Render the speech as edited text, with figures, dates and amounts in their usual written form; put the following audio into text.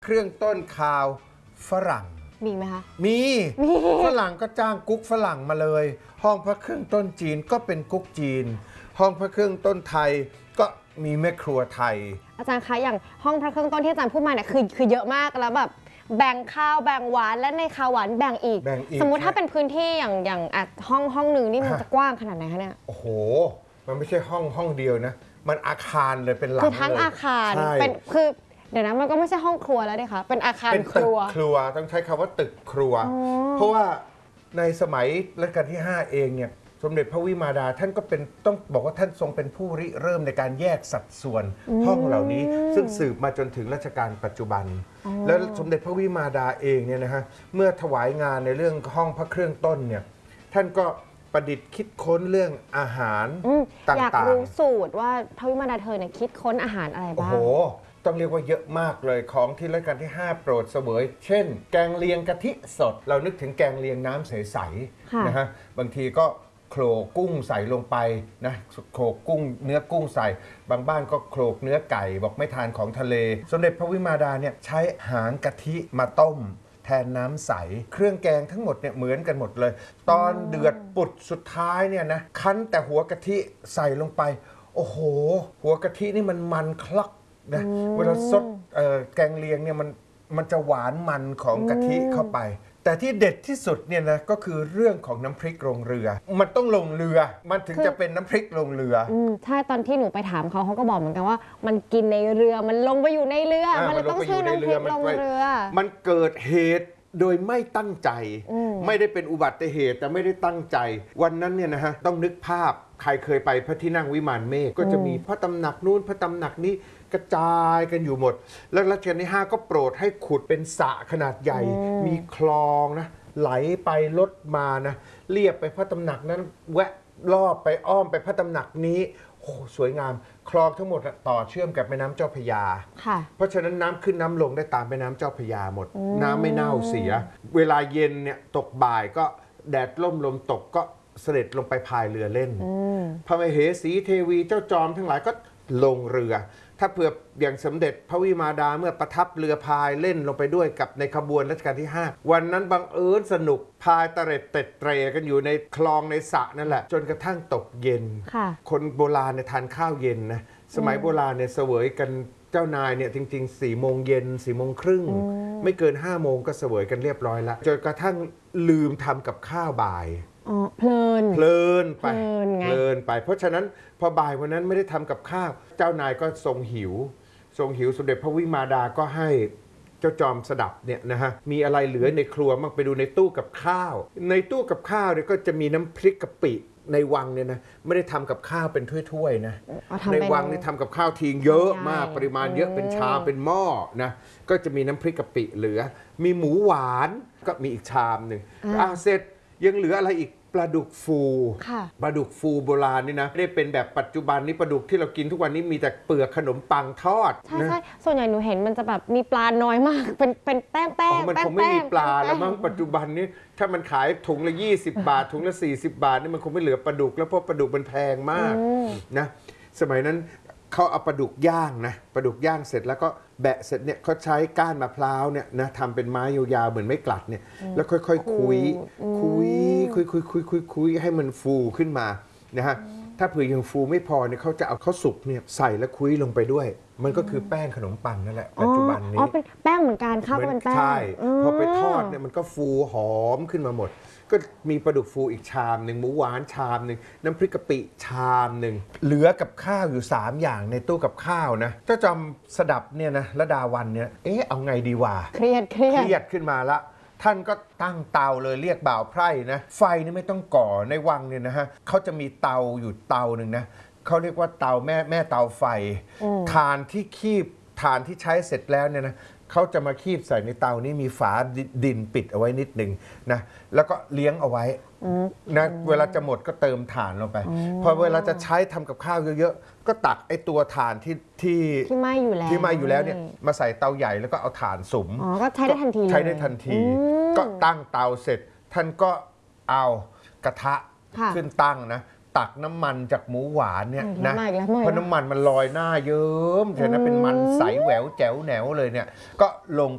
เครื่องต้นคาวฝรั่งมีไหมคะมีฝรั่งก็จ้างกุ๊กฝรั่งมาเลยห้องพระเครื่องต้นจีนก็เป็นกุ๊กจีนห้องพระเครื่องต้นไทยก็มีแม่ครัวไทยอาจารย์คะอย่างห้องพระเครื่องต้นที่อาจารย์พูดมาเนี่ยคือเยอะมากแล้วแบบแบ่งข้าวแบ่งหวานและในข้าวหวานแบ่งอีกสมมุติถ้าเป็นพื้นที่อย่างห้องหนึ่งนี่มันจะกว้างขนาดไหนคะเนี่ยโอ้โหมันไม่ใช่ห้องเดียวนะมันอาคารเลยเป็นหลังคือทั้งอาคารเป็นคือเดี๋ยวนะมันก็ไม่ใช่ห้องครัวแล้วดิคะเป็นอาคารครัวครัวต้องใช้คำว่าตึกครัวเพราะว่าในสมัยรัชกาลที่5เองเนี่ยสมเด็จพระวิมาดาท่านก็เป็นต้องบอกว่าท่านทรงเป็นผู้ริเริ่มในการแยกสัดส่วนห้องเหล่านี้ซึ่งสืบมาจนถึงรัชกาลปัจจุบันแล้วสมเด็จพระวิมาดาเองเนี่ยนะฮะเมื่อถวายงานในเรื่องห้องพระเครื่องต้นเนี่ยท่านก็ประดิษฐ์คิดค้นเรื่องอาหารต่างๆอยากรู้สูตรว่าพระวิมาดาเธอเนี่ยคิดค้นอาหารอะไรบ้างโอ้โหต้องเรียกว่าเยอะมากเลยของที่รัชกาลที่5โปรดเสวยเช่นแกงเลียงกะทิสดเรานึกถึงแกงเลียงน้ำใสๆนะฮะบางทีก็โขลกกุ้งใส่ลงไปนะโขลกกุ้งเนื้อกุ้งใส่บางบ้านก็โขลกเนื้อไก่บอกไม่ทานของทะเลสมเด็จพระวิมาดาเนี่ยใช้หางกะทิมาต้มแทนน้ำใสเครื่องแกงทั้งหมดเนี่ยเหมือนกันหมดเลยตอนเดือดปุดสุดท้ายเนี่ยนะคั้นแต่หัวกะทิใส่ลงไปโอ้โหหัวกะทินี่มันคลักนะเวลาซดแกงเลียงเนี่ยมันจะหวานมันของกะทิเข้าไปแต่ที่เด็ดที่สุดเนี่ยนะก็คือเรื่องของน้ำพริกลงเรือมันต้องลงเรือมันถึงจะเป็นน้ำพริกลงเรือใช่ตอนที่หนูไปถามเขาก็บอกเหมือนกันว่ามันกินในเรือมันลงไปอยู่ในเรือมันเลยต้องชื่อน้ำพริกลงเรือมันเกิดเหตุโดยไม่ตั้งใจไม่ได้เป็นอุบัติเหตุแต่ไม่ได้ตั้งใจวันนั้นเนี่ยนะฮะต้องนึกภาพใครเคยไปพระที่นั่งวิมานเมฆก็จะมีพระตำหนักนู้นพระตำหนักนี้กระจายกันอยู่หมดแล้วรัชกาลที่5ก็โปรดให้ขุดเป็นสระขนาดใหญ่มีคลองนะไหลไปลดมานะเรียบไปพระตำหนักนั้นแวะรอบไปอ้อมไปพระตำหนักนี้โอ้สวยงามคลองทั้งหมดต่อเชื่อมกับแม่น้ำเจ้าพระยาเพราะฉะนั้นน้ำขึ้นน้ำลงได้ตามแม่น้ำเจ้าพระยาหมดน้ำไม่เน่าเสียเวลาเย็นเนี่ยตกบ่ายก็แดดล่มลมตกก็เสด็จลงไปพายเรือเล่นพระมเหสีเทวีเจ้าจอมทั้งหลายก็ลงเรือถ้าเผื่ออย่างสมเด็จพระวิมาดาเมื่อประทับเรือพายเล่นลงไปด้วยกับในขบวนรัชกาลที่5วันนั้นบังเอิญสนุกพายเตร็ดเตร็ดเตรกันอยู่ในคลองในสระนั่นแหละจนกระทั่งตกเย็นคนโบราณเนี่ยทานข้าวเย็นนะสมัยโบราณเนี่ยเสวยกันเจ้านายเนี่ยจริงๆ4 โมงเย็น4 โมงครึ่งไม่เกิน5 โมงก็เสวยกันเรียบร้อยแล้วจนกระทั่งลืมทำกับข้าวบ่ายเพลินไปเพราะฉะนั้นพอบ่ายวันนั้นไม่ได้ทำกับข้าวเจ้านายก็ทรงหิวสมเด็จพระวิมาดาก็ให้เจ้าจอมสดับเนี่ยนะฮะมีอะไรเหลือในครัวมั่งไปดูในตู้กับข้าวในตู้กับข้าวเนี่ยก็จะมีน้ำพริกกะปิในวังเนี่ยนะไม่ได้ทำกับข้าวเป็นถ้วยๆนะในวังนี่ทำกับข้าวทิ้งเยอะมากปริมาณเยอะเป็นชามเป็นหม้อนะก็จะมีน้ำพริกกะปิเหลือมีหมูหวานก็มีอีกชามหนึ่งเสร็จยังเหลืออะไรอีกปลาดุกฟูโบราณนี่นะไม่ได้เป็นแบบปัจจุบันนี้ปลาดุกที่เรากินทุกวันนี้มีแต่เปลือกขนมปังทอดใช่ส่วนใหญ่หนูเห็นมันจะแบบมีปลาน้อยมากเป็นแป้งมันคงไม่มีปลาแล้วมั้งปัจจุบันนี้ถ้ามันขายถุงละ20 บาทถุงละ40 บาทนี่มันคงไม่เหลือปลาดุกแล้วเพราะปลาดุกมันแพงมากนะสมัยนั้นเขาเอาปลาดุกย่างนะปลาดุกย่างเสร็จแล้วก็แบะเสร็จเนี่ยเขาใช้ก้านมะพร้าวเนี่ยนะทำเป็นไม้ยาวๆเหมือนไม้กลัดเนี่ยแล้วค่อยๆคุยให้มันฟูขึ้นมานะฮะถ้าเผื่อยังฟูไม่พอเนี่ยเขาจะเอาข้าวสุกเนี่ยใส่แล้วคุยลงไปด้วยมันก็คือแป้งขนมปังนั่นแหละปัจจุบันนี้เป็นแป้งเหมือนกันข้าวก็เป็นแป้งใช่พอไปทอดเนี่ยมันก็ฟูหอมขึ้นมาหมดก็มีปลาดุกฟูอีกชามหนึ่งหมูหวานชามหนึ่งน้ำพริกกะปิชามหนึ่งเหลือกับข้าวอยู่3 อย่างในตู้กับข้าวนะเจ้าจอมสดับเนี่ยนะระดาวันเนี่ยเอาไงดีวะเครียดขึ้นมาละท่านก็ตั้งเตาเลยเรียกบ่าวไพร่นะไฟนี่ไม่ต้องก่อในวังเนี่ยนะฮะเขาจะมีเตาอยู่เตาหนึ่งนะเขาเรียกว่าเตาแม่เตาไฟถ่านที่ใช้เสร็จแล้วเนี่ยนะเขาจะมาคีบใส่ในเตานี้มีฝาดินปิดเอาไว้นิดหนึ่งนะแล้วก็เลี้ยงเอาไว้นะเวลาจะหมดก็เติมถ่านลงไปพอเวลาจะใช้ทำกับข้าวเยอะๆก็ตักไอ้ตัวถ่านที่ไหม้อยู่แล้วเนี่ยมาใส่เตาใหญ่แล้วก็เอาถ่านสุมก็ใช้ได้ทันทีก็ตั้งเตาเสร็จท่านก็เอากระทะขึ้นตั้งนะตักน้ำมันจากหมูหวานเนี่ยนะเพราะน้ำมันมันลอยหน้าเยิ้มใช่ไหมเป็นมันใสแหววแจ๋วแหนวเลยเนี่ยก็ลง